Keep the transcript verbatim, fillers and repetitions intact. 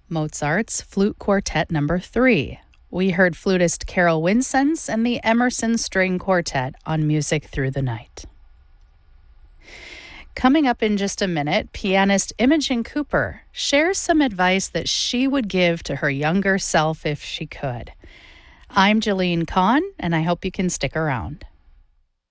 Mozart's Flute Quartet Number three. We heard flutist Carol Winsenz and the Emerson String Quartet on Music Through the Night. Coming up in just a minute, pianist Imogen Cooper shares some advice that she would give to her younger self if she could. I'm Jillian Kahn, and I hope you can stick around.